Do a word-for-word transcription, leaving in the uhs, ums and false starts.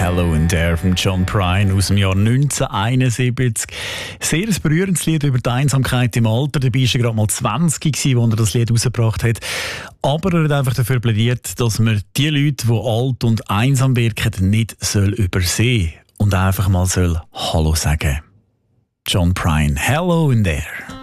Hello in There von John Prine aus dem Jahr neunzehnhunderteinundsiebzig. Sehr ein berührendes Lied über die Einsamkeit im Alter. Dabei war er gerade mal zwanzig, als er das Lied rausgebracht hat. Aber er hat einfach dafür plädiert, dass man die Leute, die alt und einsam wirken, nicht soll übersehen und einfach mal soll Hallo sagen. John Prine, Hello in There.